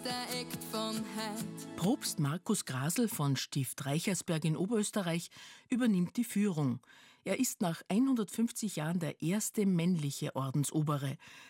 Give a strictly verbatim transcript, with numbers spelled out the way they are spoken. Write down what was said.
der Act von heut. Propst Markus Grasl von Stift Reichersberg in Oberösterreich übernimmt die Führung. Er ist nach hundertfünfzig Jahren der erste männliche Ordensobere.